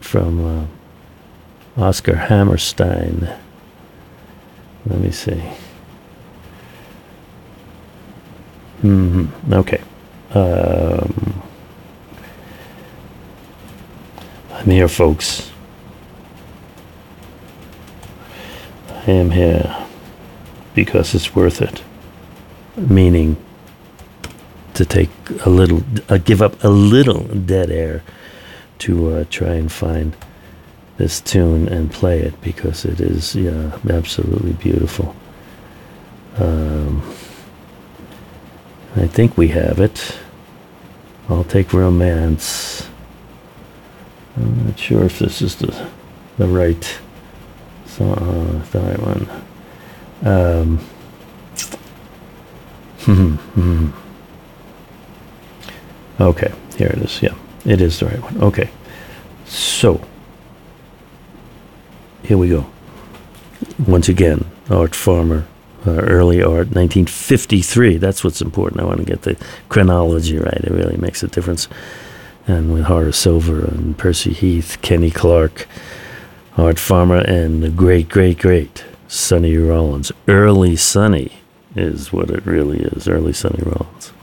from Oscar Hammerstein. Let me see. Okay. I'm here, folks. I am here because it's worth it. Meaning to take a little, give up a little dead air to try and find this tune and play it, because it is, absolutely beautiful. I think we have it. I'll take Romance. I'm not sure if this is the right song, the right one. Okay, here it is. Yeah, it is the right one. Okay, so here we go. Once again, Art Farmer, early art, 1953. That's what's important. I want to get the chronology right. It really makes a difference. And with Heart of Silver and Percy Heath, Kenny Clarke, Art Farmer, and the great, great, great Sonny Rollins. Early Sonny is what it really is. Early Sonny Rollins.